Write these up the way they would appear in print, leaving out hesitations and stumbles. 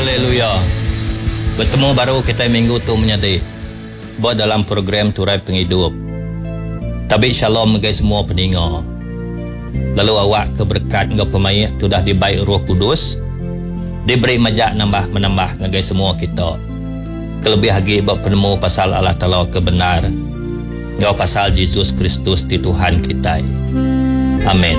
Haleluya. Bertemu baru kita minggu tu menyadi buat dalam program Turai Penghidup. Tapi shalom guys semua pendengar. Lalu awak keberkat ngau pemain tu dah dibaik Roh Kudus, diberi majak menambah guys semua kita. Kelebih lagi buat penemu pasal Allah Taala kebenar. Ngau pasal Yesus Kristus di Tuhan kita. Amin.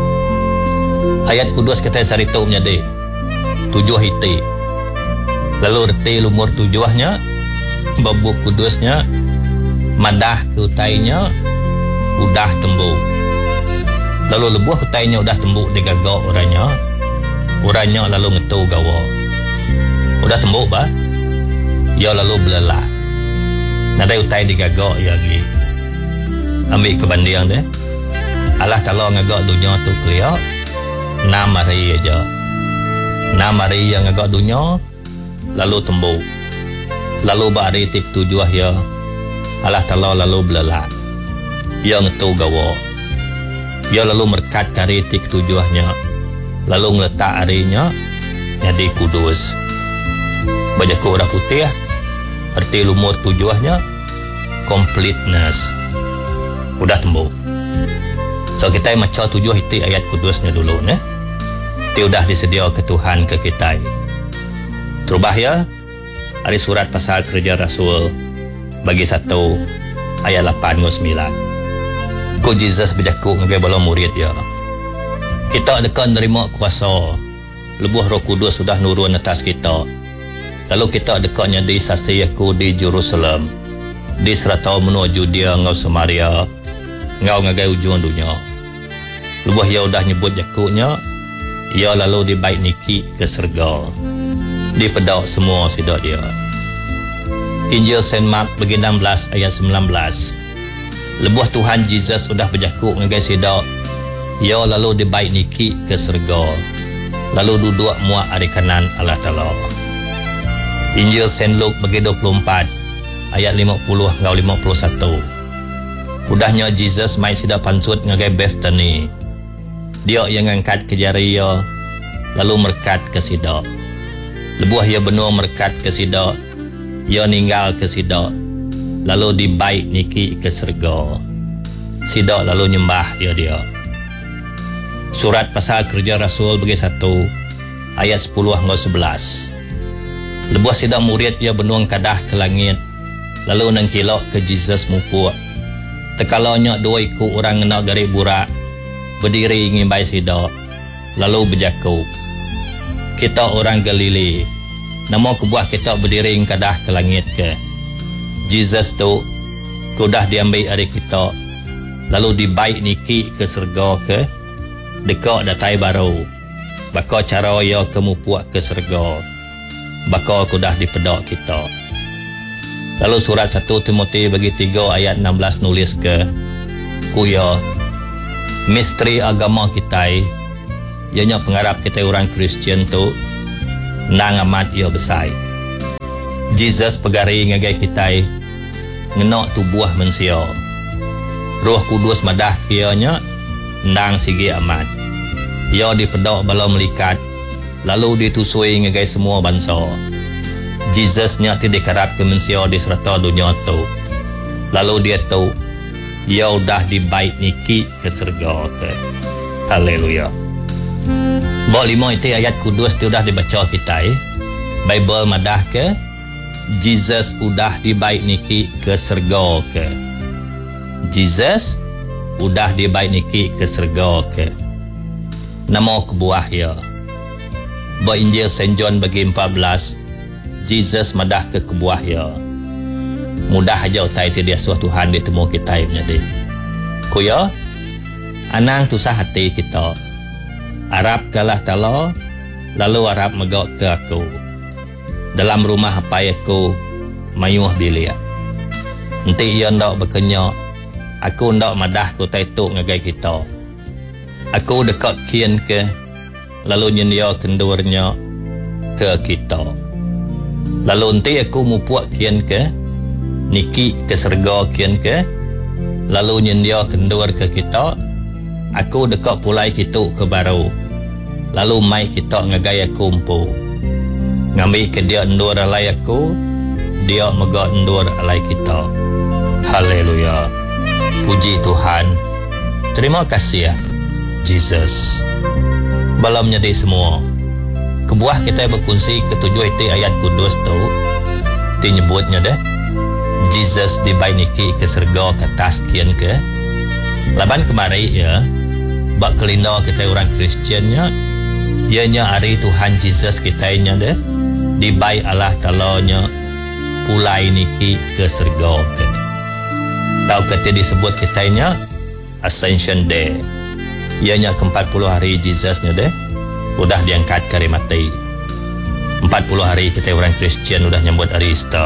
Ayat kudus kita sari tu menyadi 7 hiti. Lalu reti lumur tujuhnya, babuk kudusnya, madah ke utainya, udah tembuk. Lalu lebuh utainya udah tembuk digagak orangnya lalu ngetu gawa. Udah tembuk bah? Ya lalu belelah. Nadai utai digagak ya lagi. Ambil kebanding deh. Allah Taala ngagak dunia tu clear 6 hari aja. 6 hari yang agak dunia lalu tembuk. Lalu bari tik tujuh ya Allah Taala lalu belelah. Ya ngetu gawa. Ya lalu merkat kari tik tujuhnya. Lalu ngeletak harinya jadi kudus. Bajaku udah putih. Arti lumur tujuhnya completeness. Udah tembuk. So kita macam 7 hiti ayat kudusnya dulu ne. Itu dah disedia ke Tuhan ke kita. Terubah ya. Hari surat pasal kerja Rasul bagi 1 ayat 8 ke 9. Ku Jesus berjaku ngagai bala murid ya. Kita dekat nerima kuasa. Lebuh Roh Kudus sudah nurun atas kita. Lalu kita dekatnya di saksi aku di Jerusalem. Di serata menua Judea ngau Samaria. Ngau ngagai ujung dunia. Lebuh ya udah nyebut jakunya. Ya lalu dibaik niki ke serga. Dipedak semua sidak dia. Injil Saint Mark bagi 16 ayat 19. Lebuh Tuhan Jesus sudah berjakuk ngagai sidak. Ya lalu dibaik niki ke serga. Lalu duduk muak ari kanan Allah Taala. Injil Saint Luke bagi 24 ayat 50 ngau 51. Udahnya Jesus mai sidak pansut ngagai Bethany. Dia yang angkat ke jari ya, lalu merkat ke sidak. Lebuah ya benua merkat ke sidak, ya ninggal ke sidak, lalu dibaik niki ke serga. Sidak lalu nyembah ya dia. Surat pasal kerja Rasul bagi 1 ayat 10 hingga 11. Lebuah sidak murid ya benua kadah ke langit, lalu nang kilok ke Jesus mupuk. Tekalanya 2 ikut orang nak garik burak. Berdiri ngimbai sidak, lalu berjaku. Kita orang Galilea, nama kebuah kita berdiri kadah ke langit ke. Jesus tu, kudah diambil dari kita, lalu dibaik niki ke serga ke, dekat datai baru. Baka cara ya kemupuk ke serga, baka kudah dipedak kita. Lalu surat 1 Timotius bagi 3 ayat 16 nulis ke, kuya, misteri agama kita ianya pengharap kita orang Kristian tu nang amat ia besar. Jesus pegari ngagai kita ngenok tubuh manusia. Roh Kudus madah kianya nang sigi amat. Ia dipedak bala melikat lalu ditusui ngagai semua bangsa. Jesus nya ti dikarap ke manusia di serta dunia tu. Lalu dia tu ia udah dibaik niki ke serga ke. Haleluya. Bawa 5 itu ayat kudus itu udah dibaca kita. Bible madah ke Jesus udah dibaik niki ke serga ke. Jesus udah dibaik niki ke serga ke. Nama kebuah ya. Bawa Injil Saint John bagi 14. Jesus madah ke kebuah ya. Mudah aja utai dia suatu Tuhan ditemu kita menjadi. Kuya, anang tusah hati kita. Arab kalah Taala, lalu Arab megak ke aku. Dalam rumah apa aku mayuh bilia. Nanti ia ndak berkenyak, aku ndak madah ku taituk ngagai kita. Aku dekat kian ke, lalu nyendia kendurnya ke kita. Lalu nanti aku mupuk kian ke, niki ke serga kian ke, lalu nyendia kendur ke kita. Aku dekat pulai kita ke baru, lalu mai kita ngagai aku umpu. Ngambil ke dia endur alai aku, dia mega endur alai kita. Haleluya. Puji Tuhan. Terima kasih ya Jesus. Balam nyadi semua. Kebuah kita berkongsi ketujuh itu ayat kudus tu. Ti nyebutnya deh. Jesus dibainiki ke surga ke atas kian ke. Laban kemari ya. Bak kelinda kita orang Kristiannya. Ianya hari Tuhan Jesus kita nya deh. Dibai Allah Ta'ala-nya pulai niki ke surga ke. Tahu kata disebut kita nya Ascension Day. Ianya ke-40 hari Jesus-nya deh. Udah diangkat ke hari mati. 40 hari kita orang Kristian udah nyambut hari Easter.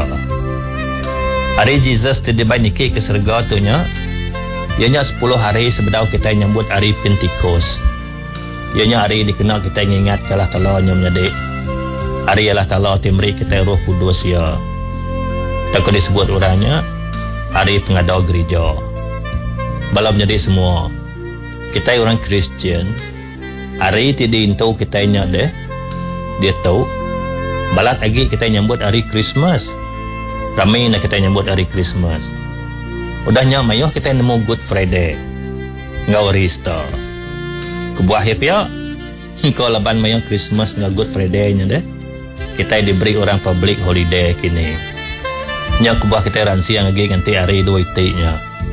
Hari Jesus dibaik niki ke surga tu nya. Ianya 10 hari sebelum kita nyambut hari Pentecost. Ianya hari dikenal kita ingat ke Allah Ta'ala-nya menjadi hari Allah Ta'ala timri kita Roh Kudus ya. Tak disebut orangnya hari pengadau gereja. Balam jadi semua kita orang Kristian hari tadi intu kita nya deh dia tahu balat lagi kita nyambut hari Christmas. Ramai nak kita nyambut hari Christmas. Udahnya mayo kita nemu Good Friday. Ngau hari Easter. Kebuah ya kau laban mayo Christmas ngau Good Friday nya deh. Kita diberi orang public holiday kini. Nya kebuah kita ransi yang lagi ganti hari 2 nya.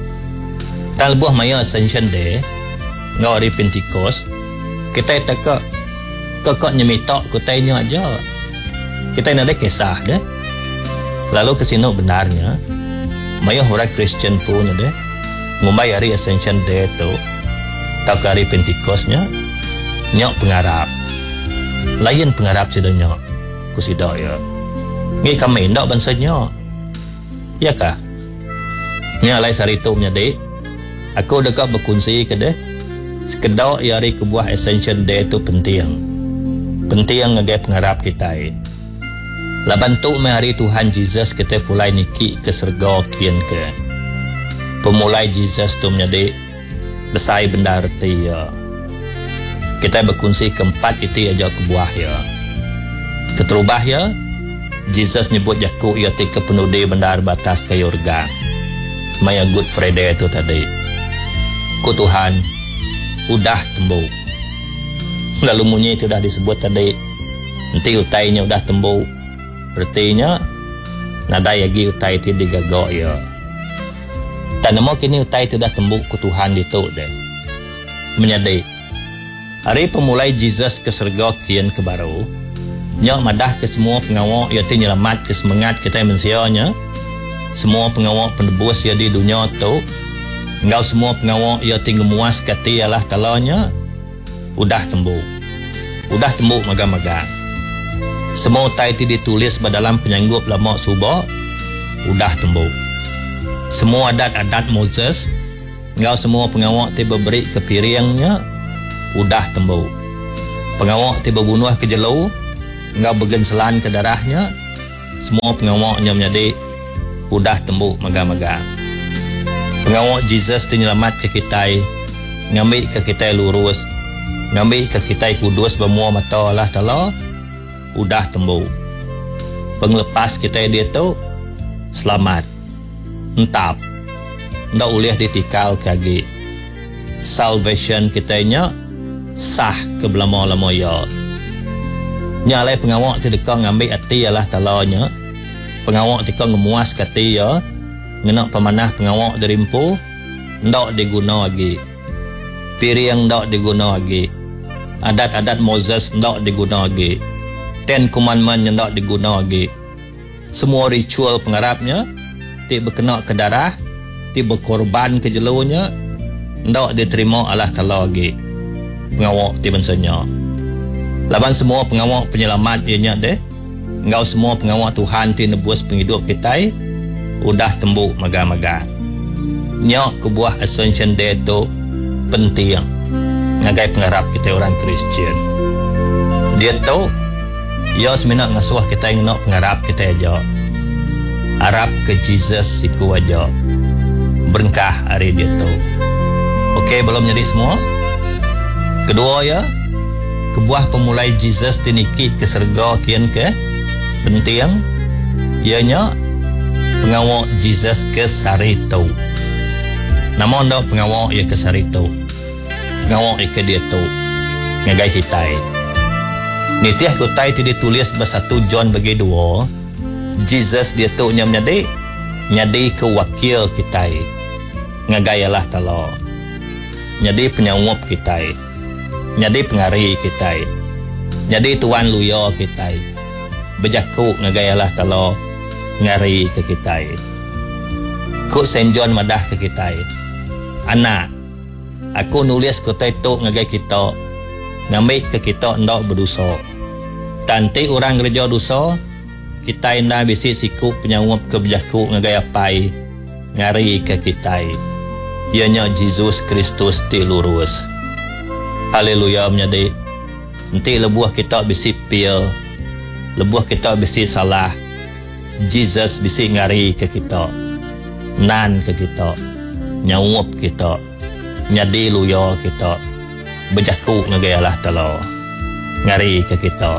Tal buah mayo Ascension Day ngau hari Pentecost. Kita tak kok nyemitok kutainya aja. Kita nak ada kisah deh. Lalu kesino benarnya mayo orang Christian punya deh. Ngumbai hari Ascension Day tu tak hari Pentecostnya nyok pengarap. Lain pengarap sidanya kusidak ya. Ngi kami ndak bansanya. Ya kah? Ni alai sari tu punya dek. Aku dekat berkongsi ke deh. Sekedar hari kebuah Ascension Day tu penting. Penting ngagai pengarap kita. Laban tu hari Tuhan Jesus kita pulai niki ke surga kian ke. Pemulai Jesus tu menjadi besar benda arti ya. Kita berkongsi keempat itu aja kebuah ya. Keterubah ya. Jesus nyebut jaku ia tika penudi bendar batas ke Yordan. Maya Good Friday itu tadi. Ku Tuhan udah tembuk. Lalu munyi itu dah disebut tadi. Nanti utainya udah tembuk. Artinya nada lagi utai itu digagak ya. Tak nama kini utai itu dah tembuk ku Tuhan itu deh. Menyadari hari pemulai Jesus ke surga kian ke baru. Nyak madah ke semua pengawal ia ti nyelamat ke semangat kita manusianya. Semua pengawal penebus ia di dunia tu. Engkau semua pengawal ia ti ngemuas kati Allah Ta'ala-nya. Udah tembuk. Udah tembuk maga-maga. Semua utai itu ditulis dalam penyanggup lama subah. Udah tembuk. Semua adat-adat Moses. Engkau semua pengawal itu beri ke piringnya. Udah tembuk. Pengawal itu berbunuh ke jelau. Engkau bergenselan ke darahnya. Semua pengawalnya menjadi udah tembuk maga-maga. Pengawal Jesus itu nyelamat ke kita. Ngambil ke kita lurus. Ngambil ke kita kudus bermua mata Allah Ta'ala. Udah tembuk. Penglepas kita dia tu selamat. Entap. Ndak ulih ditikal kagi. Salvation kitanya sah ke belama-lama ya. Nyalai pengawak tu dekat ngambil hati Allah Ta'ala-nya. Pengawak tu ngemuas kati ya. Ngenak pemanah pengawak dari empu. Ndak diguna lagi. Piring ndak diguna lagi. Adat-adat Moses ndak diguna lagi. 10 Commandment yang tak diguna lagi. Semua ritual pengarapnya tidak berkena ke darah, tidak berkorban ke jelunya, tak diterima Allah Ta'ala lagi. Pengawak di bansanya. Laban semua pengawak penyelamat ianya deh. Engkau semua pengawak Tuhan ti nebus penghidup kita udah tembuk maga-maga. Nyak kebuah Ascension Day tu penting ngagai pengarap kita orang Kristian. Dia tahu ya seminat ngasuh kita yang nak pengarap kita aja. Harap ke Jesus siku aja. Berkah hari dia tu. Okey, belum jadi semua. Kedua ya, kebuah pemulai Jesus tiniki ke surga kian ke. penting ianya pengawal Jesus ke Sarito. Nama anda pengawal ia ke Sarito. Pengawal ia ke dia tu ngagai kita. Nitiah kutai tidak tulis bahasa 1 John bagi 2. Jesus dia tu nyadi ke wakil kita. Ngagai Allah Ta'ala. Nyadi penyawab kita. Nyadi pengari kita. Nyadi tuan luya kita. Berjaku ngagai Allah Ta'ala ngari ke kita. Kut Saint John madah ke kita. Anak, aku nulis kutai tu ngagai kita. Ngambil ke kita ndak berdosa. Tanti orang gereja dosa, kita indah bisik siku penyawab ke berjaku ngagai apai ngari ke kita. Ianya Jesus Kristus ti lurus. Haleluya menjadi. Nanti lebuah kita bisik pil. Lebuah kita bisik salah. Jesus bisik ngari ke kita. Nan ke kita. Nyawab kita. Nyadi luya kita. Berjaku ngagai Allah Ta'ala. Ngari ke kita.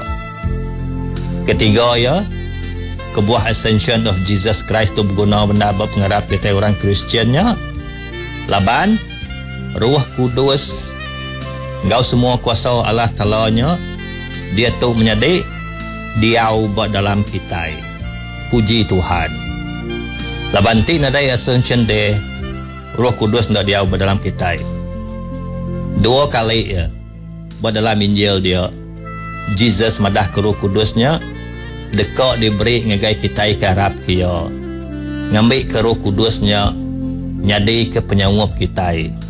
Ketiga ya, kebuah Ascension of Jesus Christ tu berguna benda pengarap kita orang Kristiannya. Laban, Ruh Kudus, engkau semua kuasa Allah Ta'ala-nya, dia tu menjadi dia buat dalam kita. Puji Tuhan. Laban ti nadai Ascension de Roh Kudus ndak dia buat dalam kita. 2 kali ya, buat dalam Injil dia, Jesus madah ke Roh Kudusnya, dekat diberi ngagai kita ke harap kia. Ngambil ke Roh Kudusnya, nyadi ke penyawab kita.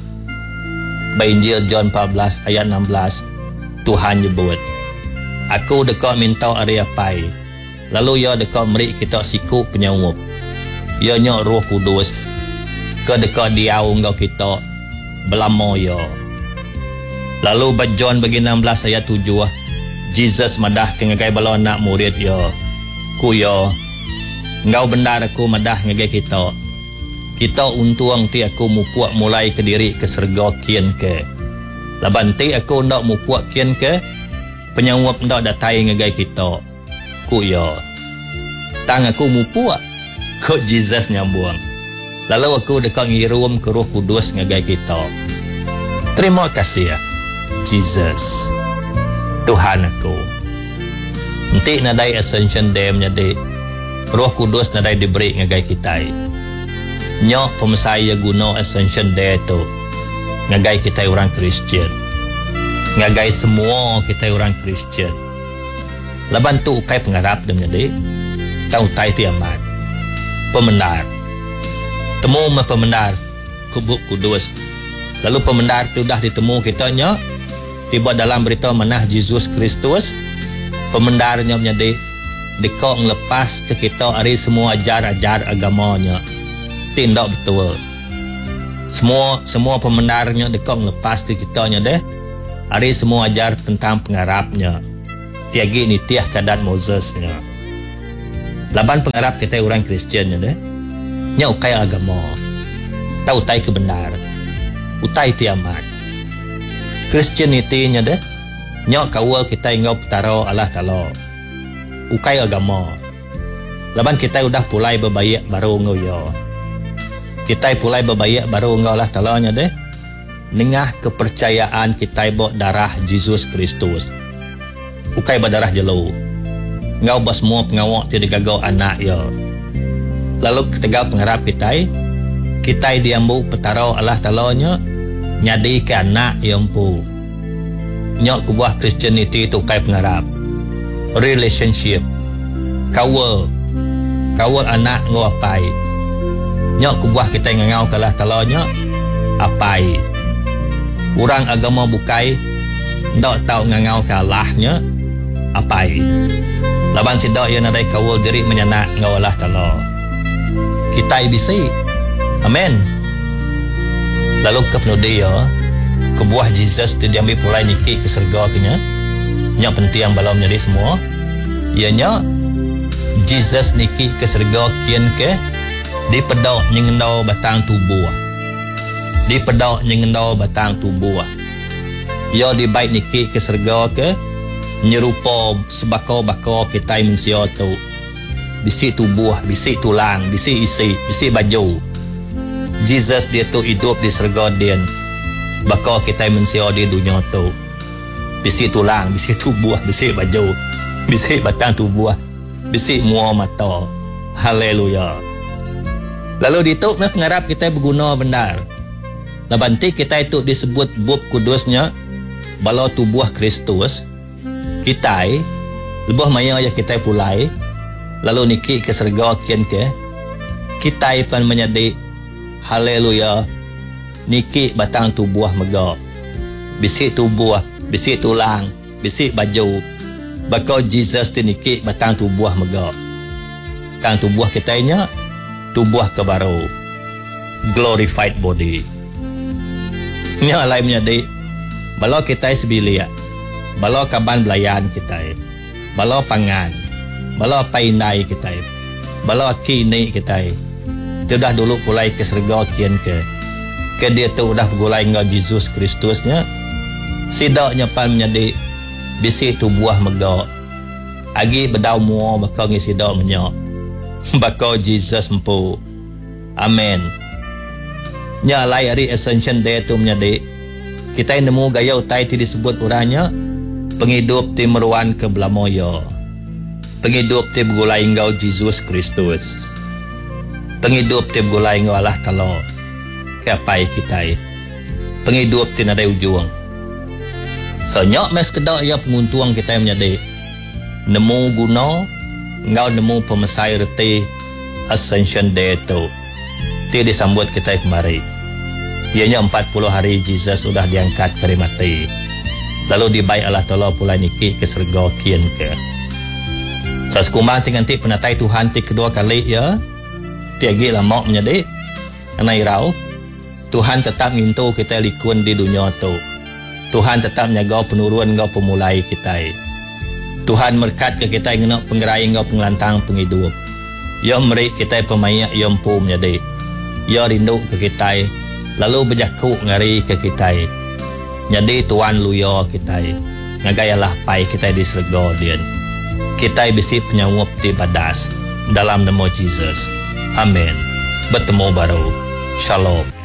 Injil John 14 ayat 16 Tuhan nyebut, aku dekat minta area pai, lalu ia dekat meri kita siku penyawab. Ia nyok Roh Kudus ke dekat diau engkau kita belamo ya. Lalu John bagi 16 ayat 7 Jesus madah ke ngagai bala anak murid ya. Ku ya engkau benar aku madah ngagai kita untung ti aku mupuak mulai ke diri ke serga kian ke. Laban ti aku ndak mupuak kian ke. Penyawab ndak datai ngagai kita. Ku ya. Tang aku mupuak. Kok Jesus nyambung. Lalu aku dekat ngirum ke Roh Kudus ngagai kita. Terima kasih ya Jesus. Tuhan aku. Nanti nadai Ascension Day menjadi Roh Kudus nadai diberi ngagai kita. Nyok pemasaya guna Ascension Day tu ngagai kita orang Kristian, ngagai semua kita orang Kristian. Laban tu ukai pengarap dengan dia tahu tai tiamat pemendar temu me pemendar kubuk kudus. Lalu pemendar tu dah ditemu kitanya tiba dalam berita manah Jesus Kristus. Pemendarnya menjadi dekok ngelepas ke kita hari semua ajar agamanya. Tindak betul. Semua pemendarnya dekok ngelepas ke kitanya deh. Hari semua ajar tentang pengarapnya. Tiagi nitiah kadat Mosesnya. Laban pengarap kita orang Kristiannya deh. Nya ukai agama. Tahu tai kebenar. Utai tiamat. Christianity-nya deh. Nya kawal kita ingau petaro Allah Ta'ala. Ukai agama. Laban kita udah pulai berbaik baru ngoyo. Kita pulai berbaik baru engkau Allah Ta'ala-nya deh. Nengah kepercayaan kita buat darah Jesus Kristus. Ukai berdarah jelu. Engkau buat semua pengawak tidak gagau anak ya. Lalu ketegal pengharap kita diambu petarau Allah Ta'ala-nya nyadi ke anak yang pu. Nyok kebuah Christianity itu ukai pengharap. Relationship. Kawal anak ngapai. Nyok kubuah kita ngangau kalah talanya apai. Orang agama bukai ndak tahu ngangau kalahnya apai. Laban sidak yang nadai kawal diri menyanak ngau Allah Ta'ala. Kita bisi. Amen. Lalu ke dia kebuah Jesus tu diambil pulai niki ke surga kenya. Nyok penting balau menjadi semua. Ianya Jesus niki ke surga kian ke di pedok nyengendau batang tubuh. Di pedok nyengendau batang tubuh. Ia di baik niki ke surga ke nyerupa sebakar-bakar kita manusia tu. Bisi tubuh, bisi tulang, bisi isi, bisi baju. Jesus dia tu hidup di surga dia. Bakar kita manusia di dunia tu. Bisi tulang, bisi tubuh, bisi baju, bisi batang tubuh, bisi mua mata. Haleluya. Lalu di tu mengharap kita berguna benar. Lebanti kita itu disebut bub kudusnya bala tubuh Kristus. Kita lebih maya ya kita pulai lalu niki ke surga kian ke kita pun menjadi haleluya niki batang tubuh mega bisi tubuh bisi tulang bisi baju bakal Jesus ti niki batang tubuh mega kan tubuh kita nya tubuh kebaru glorified body nya lain menjadi bala kita sebilia bala kaban belayan kita bala pangan bala painai kita bala kini kita dia dah dulu pulai ke surga kian ke dia tu dah bergulai dengan Yesus Kristusnya sidaknya pan menjadi bisi tubuh mega agi bedau mua bakal ngisi dak menyak bakal Jesus empu amen nya lai hari Ascension Day tu menjadi kita nemu gaya utai ti disebut urangnya penghidup ti meruan ke belamoyo penghidup ti bergulai engkau Jesus Kristus penghidup ti bergulai engkau Allah Ta'ala kapai kita penghidup ti nadai ujung so nyok mes kedak ya penguntuang kita menjadi nemu guna engkau nemu pemesai reti Ascension Day tu ti disambut kita kemari ianya 40 hari Jesus sudah diangkat dari mati lalu dibaik Allah Ta'ala pula niki ke surga kian ke so sekumang nanti penatai Tuhan ti kedua kali ya tiagi lama menjadi anai rau Tuhan tetap ngintu kita likun di dunia tu Tuhan tetap menjaga penurun ngau pemulai kita Tuhan merkat ke kita ngena penggerai ngau pengelantang penghidup ya merik kita pemayak ya empu menjadi ya rindu ke kita lalu berjaku ngari ke kita jadi Tuhan luya kita ngagayalah pai kita di surga dia kita bisi penyawap di badas dalam nama Jesus amin bertemu baru shalom